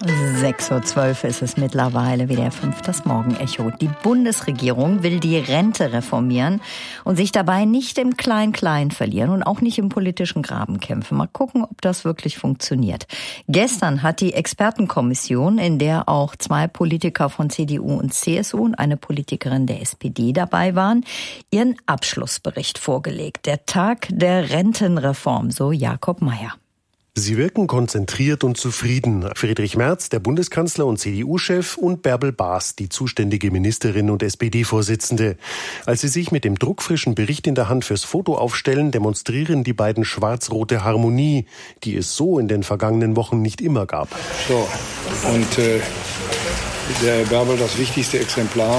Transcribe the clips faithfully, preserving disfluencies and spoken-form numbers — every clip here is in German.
sechs Uhr zwölf ist es mittlerweile, W D R fünf, das Morgenecho. Die Bundesregierung will die Rente reformieren und sich dabei nicht im Klein-Klein verlieren und auch nicht im politischen Graben kämpfen. Mal gucken, ob das wirklich funktioniert. Gestern hat die Expertenkommission, in der auch zwei Politiker von C D U und C S U und eine Politikerin der S P D dabei waren, ihren Abschlussbericht vorgelegt. Der Tag der Rentenreform, so Jakob Mayer. Sie wirken konzentriert und zufrieden. Friedrich Merz, der Bundeskanzler und C D U-Chef, und Bärbel Baas, die zuständige Ministerin und S P D-Vorsitzende. Als sie sich mit dem druckfrischen Bericht in der Hand fürs Foto aufstellen, demonstrieren die beiden schwarz-rote Harmonie, die es so in den vergangenen Wochen nicht immer gab. So, und äh, der Bärbel, das wichtigste Exemplar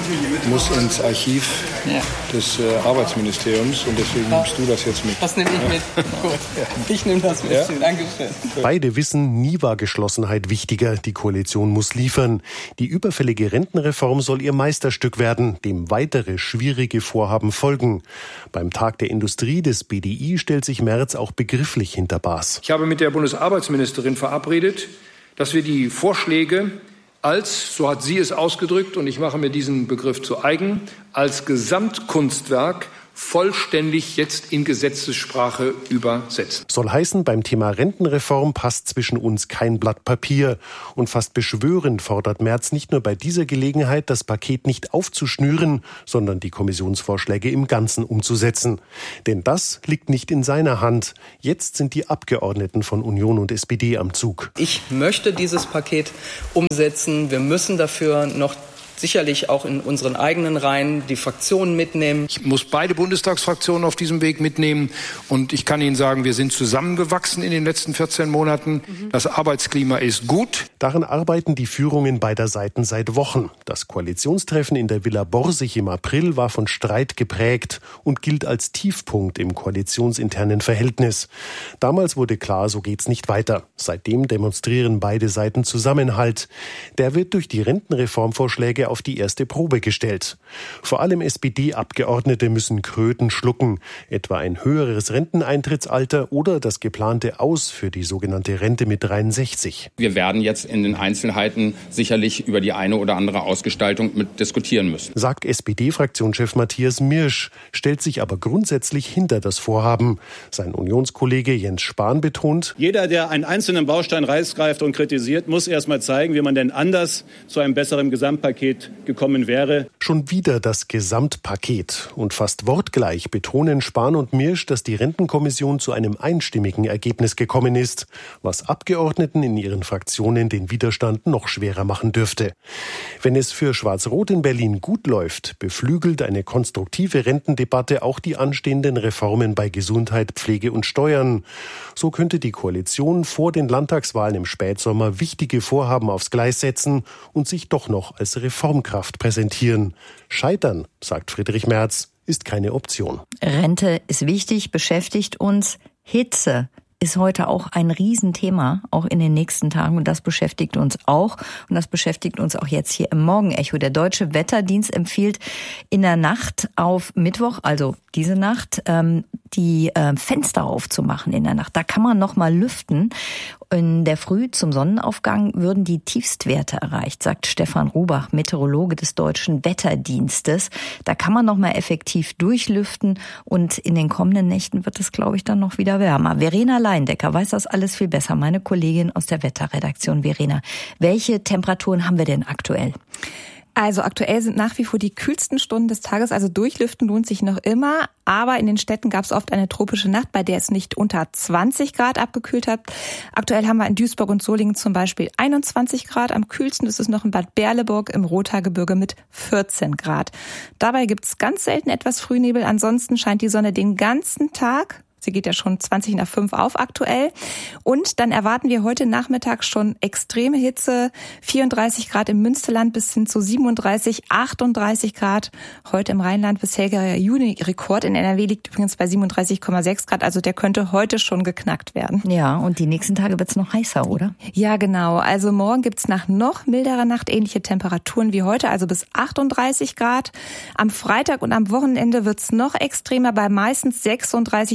muss ins Archiv ja. des äh, Arbeitsministeriums und deswegen nimmst du das jetzt mit. Das nehme ich mit. Gut. Ich nehme das mit. Ja? Dankeschön. Beide wissen, nie war Geschlossenheit wichtiger. Die Koalition muss liefern. Die überfällige Rentenreform soll ihr Meisterstück werden, dem weitere schwierige Vorhaben folgen. Beim Tag der Industrie des B D I stellt sich Merz auch begrifflich hinter Baas. Ich habe mit der Bundesarbeitsministerin verabredet, dass wir die Vorschläge als, so hat sie es ausgedrückt, und ich mache mir diesen Begriff zu eigen, als Gesamtkunstwerk vollständig jetzt in Gesetzessprache übersetzen. Soll heißen, beim Thema Rentenreform passt zwischen uns kein Blatt Papier. Und fast beschwörend fordert Merz nicht nur bei dieser Gelegenheit, das Paket nicht aufzuschnüren, sondern die Kommissionsvorschläge im Ganzen umzusetzen. Denn das liegt nicht in seiner Hand. Jetzt sind die Abgeordneten von Union und S P D am Zug. Ich möchte dieses Paket umsetzen. Wir müssen dafür noch sicherlich auch in unseren eigenen Reihen die Fraktionen mitnehmen. Ich muss beide Bundestagsfraktionen auf diesem Weg mitnehmen. Und ich kann Ihnen sagen, wir sind zusammengewachsen in den letzten vierzehn Monaten. Mhm. Das Arbeitsklima ist gut. Daran arbeiten die Führungen beider Seiten seit Wochen. Das Koalitionstreffen in der Villa Borsig im April war von Streit geprägt und gilt als Tiefpunkt im koalitionsinternen Verhältnis. Damals wurde klar, so geht's nicht weiter. Seitdem demonstrieren beide Seiten Zusammenhalt. Der wird durch die Rentenreformvorschläge auf die erste Probe gestellt. Vor allem S P D-Abgeordnete müssen Kröten schlucken, etwa ein höheres Renteneintrittsalter oder das geplante Aus für die sogenannte Rente mit dreiundsechzig. Wir werden jetzt in den Einzelheiten sicherlich über die eine oder andere Ausgestaltung mit diskutieren müssen. Sagt S P D-Fraktionschef Matthias Mirsch, stellt sich aber grundsätzlich hinter das Vorhaben. Sein Unionskollege Jens Spahn betont: Jeder, der einen einzelnen Baustein rausgreift und kritisiert, muss erst mal zeigen, wie man denn anders zu einem besseren Gesamtpaket gekommen wäre. Schon wieder das Gesamtpaket. Und fast wortgleich betonen Spahn und Mirsch, dass die Rentenkommission zu einem einstimmigen Ergebnis gekommen ist, was Abgeordneten in ihren Fraktionen den Widerstand noch schwerer machen dürfte. Wenn es für Schwarz-Rot in Berlin gut läuft, beflügelt eine konstruktive Rentendebatte auch die anstehenden Reformen bei Gesundheit, Pflege und Steuern. So könnte die Koalition vor den Landtagswahlen im Spätsommer wichtige Vorhaben aufs Gleis setzen und sich doch noch als Reformkraft präsentieren. Scheitern, sagt Friedrich Merz, ist keine Option. Rente ist wichtig, beschäftigt uns. Hitze ist heute auch ein Riesenthema, auch in den nächsten Tagen. Und das beschäftigt uns auch. Und das beschäftigt uns auch jetzt hier im Morgenecho. Der Deutsche Wetterdienst empfiehlt in der Nacht auf Mittwoch, also diese Nacht, ähm, die äh, Fenster aufzumachen in der Nacht. Da kann man noch mal lüften. In der Früh zum Sonnenaufgang würden die Tiefstwerte erreicht, sagt Stefan Rubach, Meteorologe des Deutschen Wetterdienstes. Da kann man noch mal effektiv durchlüften und in den kommenden Nächten wird es, glaube ich, dann noch wieder wärmer. Verena Leindecker weiß das alles viel besser, meine Kollegin aus der Wetterredaktion. Verena, welche Temperaturen haben wir denn aktuell? Also aktuell sind nach wie vor die kühlsten Stunden des Tages, also durchlüften lohnt sich noch immer. Aber in den Städten gab es oft eine tropische Nacht, bei der es nicht unter zwanzig Grad abgekühlt hat. Aktuell haben wir in Duisburg und Solingen zum Beispiel einundzwanzig Grad. Am kühlsten ist es noch in Bad Berleburg im Rothaargebirge mit vierzehn Grad. Dabei gibt es ganz selten etwas Frühnebel. Ansonsten scheint die Sonne den ganzen Tag. Sie geht ja schon zwanzig nach fünf auf aktuell. Und dann erwarten wir heute Nachmittag schon extreme Hitze. vierunddreißig Grad im Münsterland bis hin zu siebenunddreißig, achtunddreißig Grad. Heute im Rheinland bisheriger Juni-Rekord. In N R W liegt übrigens bei siebenunddreißig Komma sechs Grad. Also der könnte heute schon geknackt werden. Ja, und die nächsten Tage wird es noch heißer, oder? Ja, genau. Also morgen gibt's nach noch milderer Nacht ähnliche Temperaturen wie heute, also bis achtunddreißig Grad. Am Freitag und am Wochenende wird's noch extremer, bei meistens sechsunddreißig bis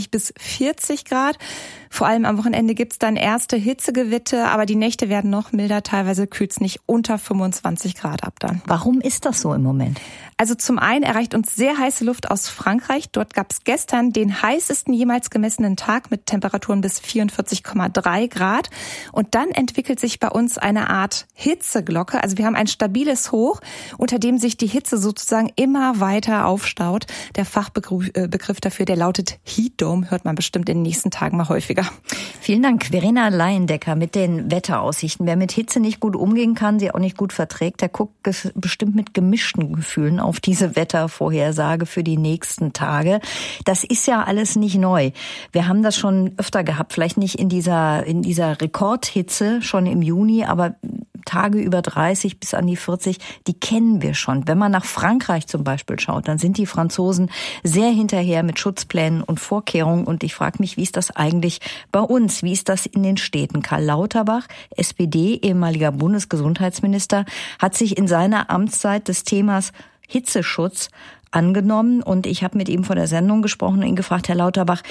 vierzig Grad. Vor allem am Wochenende gibt's dann erste Hitzegewitter, aber die Nächte werden noch milder. Teilweise kühlt's nicht unter fünfundzwanzig Grad ab dann. Warum ist das so im Moment? Also zum einen erreicht uns sehr heiße Luft aus Frankreich. Dort gab's gestern den heißesten jemals gemessenen Tag mit Temperaturen bis vierundvierzig Komma drei Grad. Und dann entwickelt sich bei uns eine Art Hitzeglocke. Also wir haben ein stabiles Hoch, unter dem sich die Hitze sozusagen immer weiter aufstaut. Der Fachbegriff dafür, der lautet Heat Dome, hört man bestimmt in den nächsten Tagen mal häufiger. Vielen Dank, Verena Laiendecker mit den Wetteraussichten. Wer mit Hitze nicht gut umgehen kann, sie auch nicht gut verträgt, der guckt bestimmt mit gemischten Gefühlen auf diese Wettervorhersage für die nächsten Tage. Das ist ja alles nicht neu. Wir haben das schon öfter gehabt, vielleicht nicht in dieser, in dieser Rekordhitze schon im Juni, aber Tage über dreißig bis an die vierzig, die kennen wir schon. Wenn man nach Frankreich zum Beispiel schaut, dann sind die Franzosen sehr hinterher mit Schutzplänen und Vorkehrungen. Und ich frage mich, wie ist das eigentlich bei uns? Wie ist das in den Städten? Karl Lauterbach, S P D, ehemaliger Bundesgesundheitsminister, hat sich in seiner Amtszeit des Themas Hitzeschutz angenommen und ich habe mit ihm vor der Sendung gesprochen und ihn gefragt, Herr Lauterbach,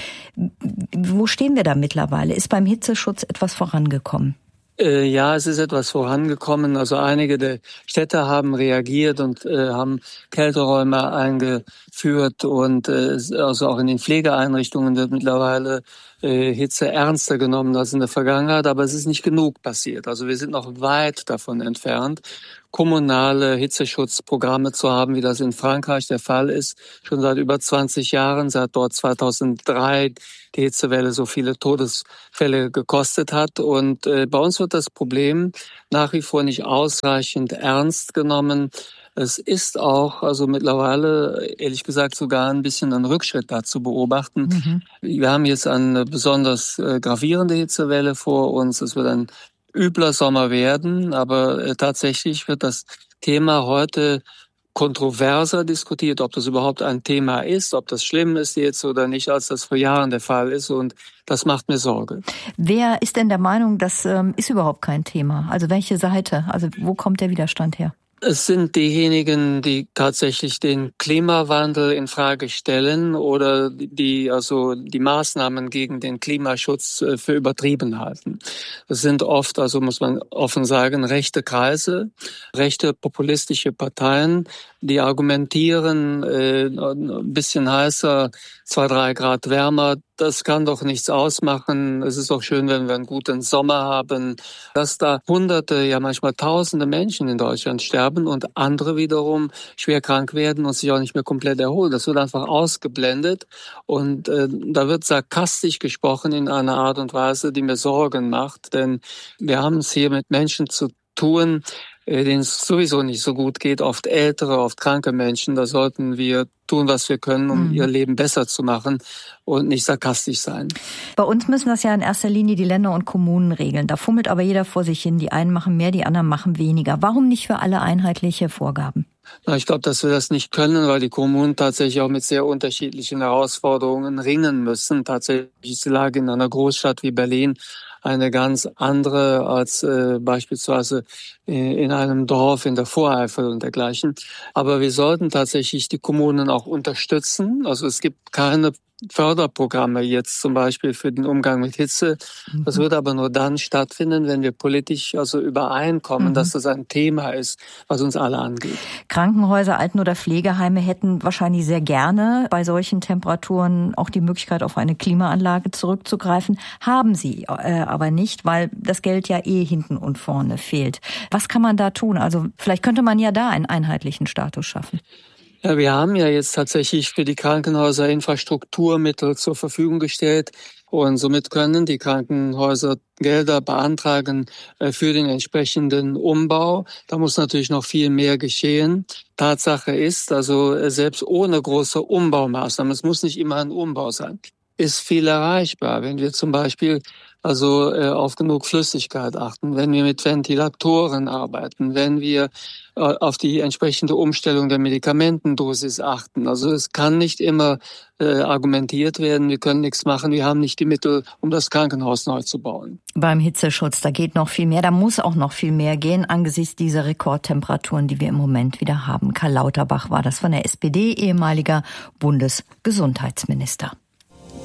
wo stehen wir da mittlerweile? Ist beim Hitzeschutz etwas vorangekommen? Ja, es ist etwas vorangekommen. Also einige der Städte haben reagiert und äh, haben Kälteräume eingeführt und äh, also auch in den Pflegeeinrichtungen wird mittlerweile äh, Hitze ernster genommen als in der Vergangenheit, aber es ist nicht genug passiert. Also wir sind noch weit davon entfernt, kommunale Hitzeschutzprogramme zu haben, wie das in Frankreich der Fall ist, schon seit über zwanzig Jahren, seit dort zweitausenddrei die Hitzewelle so viele Todesfälle gekostet hat. Und äh, bei uns wird das Problem nach wie vor nicht ausreichend ernst genommen. Es ist auch, also mittlerweile, ehrlich gesagt, sogar ein bisschen ein Rückschritt da zu beobachten. Mhm. Wir haben jetzt eine besonders äh, gravierende Hitzewelle vor uns. Es wird ein übler Sommer werden, aber äh, tatsächlich wird das Thema heute kontroverser diskutiert, ob das überhaupt ein Thema ist, ob das schlimm ist jetzt oder nicht, als das vor Jahren der Fall ist, und das macht mir Sorge. Wer ist denn der Meinung, das ähm, ist überhaupt kein Thema? Also welche Seite? Also wo kommt der Widerstand her? Es sind diejenigen, die tatsächlich den Klimawandel in Frage stellen oder die also die Maßnahmen gegen den Klimaschutz für übertrieben halten. Das sind oft, also muss man offen sagen, rechte Kreise, rechte populistische Parteien, die argumentieren, äh, ein bisschen heißer, zwei, drei Grad wärmer, das kann doch nichts ausmachen. Es ist doch schön, wenn wir einen guten Sommer haben. Dass da Hunderte, ja manchmal Tausende Menschen in Deutschland sterben und andere wiederum schwer krank werden und sich auch nicht mehr komplett erholen. Das wird einfach ausgeblendet und äh, da wird sarkastisch gesprochen in einer Art und Weise, die mir Sorgen macht. Denn wir haben es hier mit Menschen zu tun, denen es sowieso nicht so gut geht, oft ältere, oft kranke Menschen. Da sollten wir tun, was wir können, um mhm. ihr Leben besser zu machen und nicht sarkastisch sein. Bei uns müssen das ja in erster Linie die Länder und Kommunen regeln. Da fummelt aber jeder vor sich hin. Die einen machen mehr, die anderen machen weniger. Warum nicht für alle einheitliche Vorgaben? Na, ich glaube, dass wir das nicht können, weil die Kommunen tatsächlich auch mit sehr unterschiedlichen Herausforderungen ringen müssen. Tatsächlich ist die Lage in einer Großstadt wie Berlin eine ganz andere als äh, beispielsweise in einem Dorf in der Voreifel und dergleichen. Aber wir sollten tatsächlich die Kommunen auch unterstützen. Also es gibt keine Förderprogramme jetzt zum Beispiel für den Umgang mit Hitze. Das wird aber nur dann stattfinden, wenn wir politisch also übereinkommen, mhm. dass das ein Thema ist, was uns alle angeht. Krankenhäuser, Alten- oder Pflegeheime hätten wahrscheinlich sehr gerne bei solchen Temperaturen auch die Möglichkeit, auf eine Klimaanlage zurückzugreifen. Haben sie äh, aber nicht, weil das Geld ja eh hinten und vorne fehlt. Was kann man da tun? Also vielleicht könnte man ja da einen einheitlichen Status schaffen. Ja, wir haben ja jetzt tatsächlich für die Krankenhäuser Infrastrukturmittel zur Verfügung gestellt und somit können die Krankenhäuser Gelder beantragen für den entsprechenden Umbau. Da muss natürlich noch viel mehr geschehen. Tatsache ist, also selbst ohne große Umbaumaßnahmen, es muss nicht immer ein Umbau sein, ist viel erreichbar, wenn wir zum Beispiel also äh, auf genug Flüssigkeit achten, wenn wir mit Ventilatoren arbeiten, wenn wir äh, auf die entsprechende Umstellung der Medikamentendosis achten. Also es kann nicht immer äh, argumentiert werden, wir können nichts machen, wir haben nicht die Mittel, um das Krankenhaus neu zu bauen. Beim Hitzeschutz, da geht noch viel mehr, da muss auch noch viel mehr gehen angesichts dieser Rekordtemperaturen, die wir im Moment wieder haben. Karl Lauterbach war das von der S P D, ehemaliger Bundesgesundheitsminister.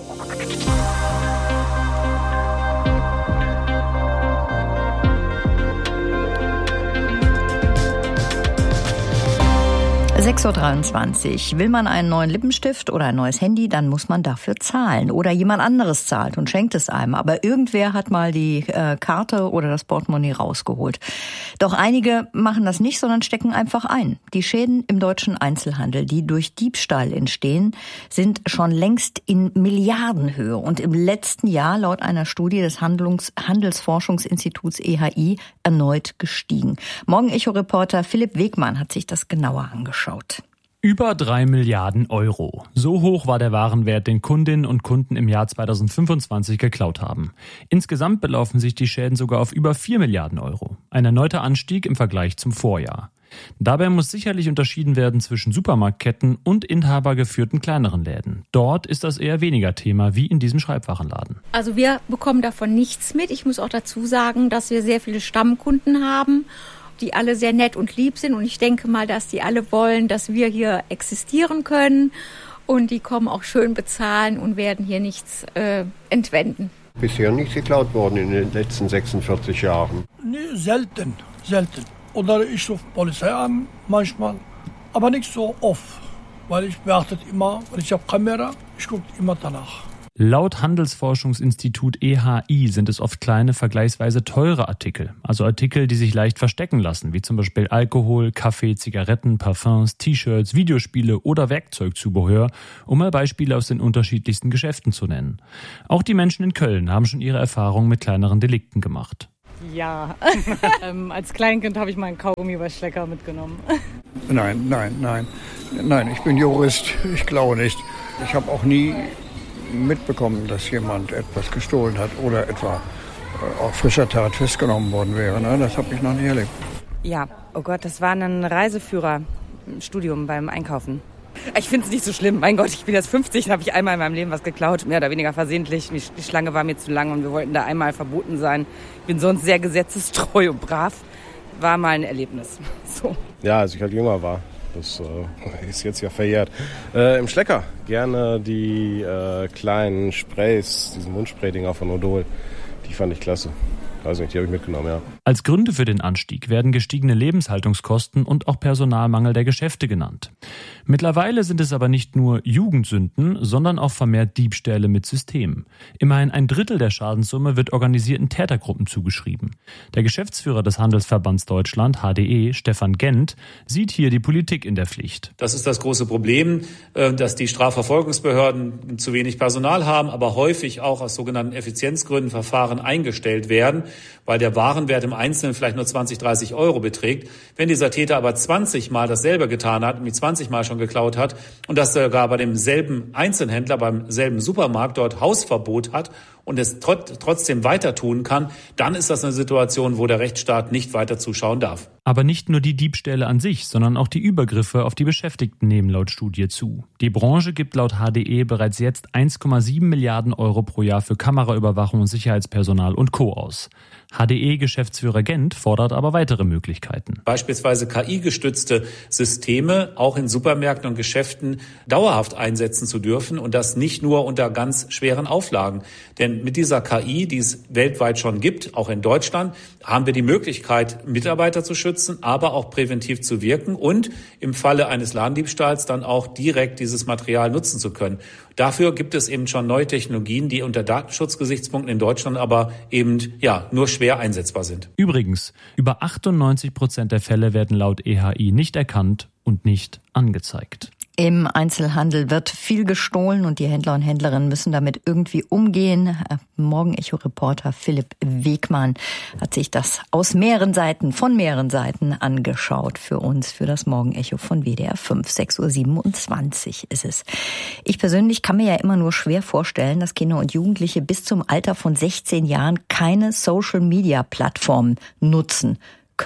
sechs Uhr dreiundzwanzig. Will man einen neuen Lippenstift oder ein neues Handy, dann muss man dafür zahlen. Oder jemand anderes zahlt und schenkt es einem. Aber irgendwer hat mal die äh, Karte oder das Portemonnaie rausgeholt. Doch einige machen das nicht, sondern stecken einfach ein. Die Schäden im deutschen Einzelhandel, die durch Diebstahl entstehen, sind schon längst in Milliardenhöhe. Und im letzten Jahr, laut einer Studie des Handlungs- Handelsforschungsinstituts E H I, erneut gestiegen. Morgen-Echo-Reporter Philipp Wegmann hat sich das genauer angeschaut. Über drei Milliarden Euro. So hoch war der Warenwert, den Kundinnen und Kunden im Jahr zweitausendfünfundzwanzig geklaut haben. Insgesamt belaufen sich die Schäden sogar auf über vier Milliarden Euro. Ein erneuter Anstieg im Vergleich zum Vorjahr. Dabei muss sicherlich unterschieden werden zwischen Supermarktketten und inhabergeführten kleineren Läden. Dort ist das eher weniger Thema, wie in diesem Schreibwarenladen. Also wir bekommen davon nichts mit. Ich muss auch dazu sagen, dass wir sehr viele Stammkunden haben, die alle sehr nett und lieb sind. Und ich denke mal, dass die alle wollen, dass wir hier existieren können. Und die kommen auch schön bezahlen und werden hier nichts äh, entwenden. Bisher nichts geklaut worden in den letzten sechsundvierzig Jahren. Nee, selten, selten. Oder ich rufe Polizei an, manchmal. Aber nicht so oft, weil ich beachte immer, weil ich habe Kamera, ich gucke immer danach. Laut Handelsforschungsinstitut E H I sind es oft kleine, vergleichsweise teure Artikel. Also Artikel, die sich leicht verstecken lassen, wie zum Beispiel Alkohol, Kaffee, Zigaretten, Parfums, T-Shirts, Videospiele oder Werkzeugzubehör, um mal Beispiele aus den unterschiedlichsten Geschäften zu nennen. Auch die Menschen in Köln haben schon ihre Erfahrungen mit kleineren Delikten gemacht. Ja, ähm, als Kleinkind habe ich mal einen Kaugummi bei Schlecker mitgenommen. Nein, nein, nein. Nein, ich bin Jurist, ich glaube nicht. Ich habe auch nie mitbekommen, dass jemand etwas gestohlen hat oder etwa auf frischer Tat festgenommen worden wäre. Ne? Das habe ich noch nie erlebt. Ja, oh Gott, das war ein Reiseführerstudium beim Einkaufen. Ich finde es nicht so schlimm. Mein Gott, ich bin jetzt fünfzig, da habe ich einmal in meinem Leben was geklaut, mehr oder weniger versehentlich. Die, die Schlange war mir zu lang und wir wollten da einmal verboten sein. Ich bin sonst sehr gesetzestreu und brav. War mal ein Erlebnis. So. Ja, als ich halt jünger war. Das äh, ist jetzt ja verjährt. Äh, Im Schlecker gerne die äh, kleinen Sprays, diesen Mundspray-Dinger von Odol. Die fand ich klasse. Also die habe ich mitgenommen, ja. Als Gründe für den Anstieg werden gestiegene Lebenshaltungskosten und auch Personalmangel der Geschäfte genannt. Mittlerweile sind es aber nicht nur Jugendsünden, sondern auch vermehrt Diebstähle mit System. Immerhin ein Drittel der Schadenssumme wird organisierten Tätergruppen zugeschrieben. Der Geschäftsführer des Handelsverbands Deutschland, H D E, Stefan Gent, sieht hier die Politik in der Pflicht. Das ist das große Problem, dass die Strafverfolgungsbehörden zu wenig Personal haben, aber häufig auch aus sogenannten Effizienzgründen Verfahren eingestellt werden, weil der Warenwert im Einzelnen vielleicht nur zwanzig, dreißig Euro beträgt. Wenn dieser Täter aber zwanzig Mal dasselbe getan hat, nämlich zwanzig Mal schon geklaut hat und das sogar bei demselben Einzelhändler, beim selben Supermarkt dort Hausverbot hat und es trot- trotzdem weiter tun kann, dann ist das eine Situation, wo der Rechtsstaat nicht weiter zuschauen darf. Aber nicht nur die Diebstähle an sich, sondern auch die Übergriffe auf die Beschäftigten nehmen laut Studie zu. Die Branche gibt laut H D E bereits jetzt eins Komma sieben Milliarden Euro pro Jahr für Kameraüberwachung und Sicherheitspersonal und Co. aus. H D E-Geschäftsführer Gent fordert aber weitere Möglichkeiten. Beispielsweise K I-gestützte Systeme auch in Supermärkten und Geschäften dauerhaft einsetzen zu dürfen und das nicht nur unter ganz schweren Auflagen. Denn mit dieser K I, die es weltweit schon gibt, auch in Deutschland, haben wir die Möglichkeit, Mitarbeiter zu schützen, aber auch präventiv zu wirken und im Falle eines Ladendiebstahls dann auch direkt dieses Material nutzen zu können. Dafür gibt es eben schon neue Technologien, die unter Datenschutzgesichtspunkten in Deutschland aber eben ja nur schwer einsetzbar sind. Übrigens, über achtundneunzig Prozent der Fälle werden laut E H I nicht erkannt und nicht angezeigt. Im Einzelhandel wird viel gestohlen und die Händler und Händlerinnen müssen damit irgendwie umgehen. Morgen-Echo-Reporter Philipp Wegmann hat sich das aus mehreren Seiten, von mehreren Seiten angeschaut für uns, für das Morgen-Echo von W D R fünf. sechs Uhr siebenundzwanzig ist es. Ich persönlich kann mir ja immer nur schwer vorstellen, dass Kinder und Jugendliche bis zum Alter von sechzehn Jahren keine Social-Media-Plattformen nutzen können.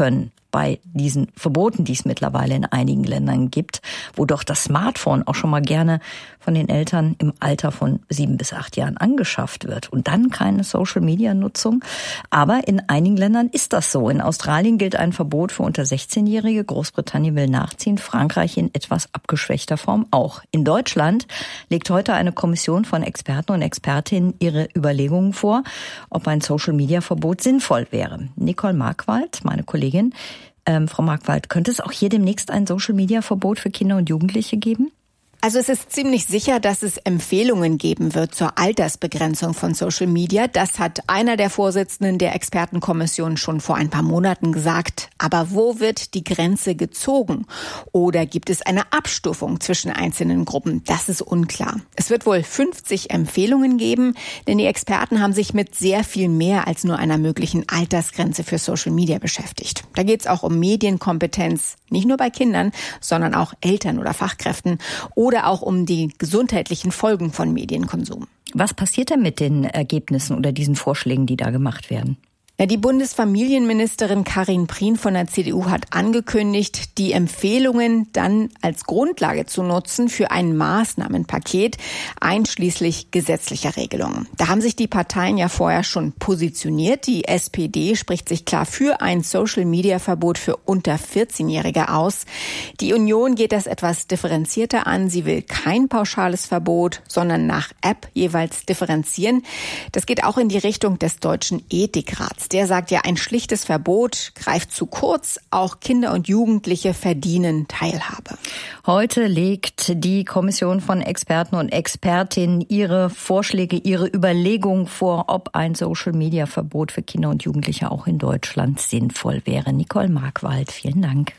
bei diesen Verboten, die es mittlerweile in einigen Ländern gibt, wo doch das Smartphone auch schon mal gerne von den Eltern im Alter von sieben bis acht Jahren angeschafft wird und dann keine Social-Media-Nutzung. Aber in einigen Ländern ist das so. In Australien gilt ein Verbot für unter sechzehnjährige. Großbritannien will nachziehen. Frankreich in etwas abgeschwächter Form auch. In Deutschland legt heute eine Kommission von Experten und Expertinnen ihre Überlegungen vor, ob ein Social-Media-Verbot sinnvoll wäre. Nicole Markwald, meine Kollegin. Ähm, Frau Markwald, könnte es auch hier demnächst ein Social-Media-Verbot für Kinder und Jugendliche geben? Also es ist ziemlich sicher, dass es Empfehlungen geben wird zur Altersbegrenzung von Social Media. Das hat einer der Vorsitzenden der Expertenkommission schon vor ein paar Monaten gesagt. Aber wo wird die Grenze gezogen? Oder gibt es eine Abstufung zwischen einzelnen Gruppen? Das ist unklar. Es wird wohl fünfzig Empfehlungen geben, denn die Experten haben sich mit sehr viel mehr als nur einer möglichen Altersgrenze für Social Media beschäftigt. Da geht es auch um Medienkompetenz, nicht nur bei Kindern, sondern auch Eltern oder Fachkräften oder auch um die gesundheitlichen Folgen von Medienkonsum. Was passiert denn mit den Ergebnissen oder diesen Vorschlägen, die da gemacht werden? Ja, die Bundesfamilienministerin Karin Prien von der C D U hat angekündigt, die Empfehlungen dann als Grundlage zu nutzen für ein Maßnahmenpaket, einschließlich gesetzlicher Regelungen. Da haben sich die Parteien ja vorher schon positioniert. Die S P D spricht sich klar für ein Social-Media-Verbot für unter vierzehnjährige aus. Die Union geht das etwas differenzierter an. Sie will kein pauschales Verbot, sondern nach App jeweils differenzieren. Das geht auch in die Richtung des Deutschen Ethikrats. Der sagt ja, ein schlichtes Verbot greift zu kurz. Auch Kinder und Jugendliche verdienen Teilhabe. Heute legt die Kommission von Experten und Expertinnen ihre Vorschläge, ihre Überlegungen vor, ob ein Social-Media-Verbot für Kinder und Jugendliche auch in Deutschland sinnvoll wäre. Nicole Markwald, vielen Dank.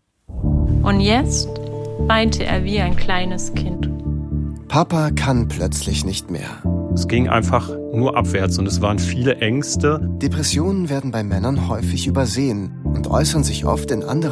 Und jetzt weinte er wie ein kleines Kind. Papa kann plötzlich nicht mehr. Es ging einfach nur abwärts und es waren viele Ängste. Depressionen werden bei Männern häufig übersehen und äußern sich oft in anderen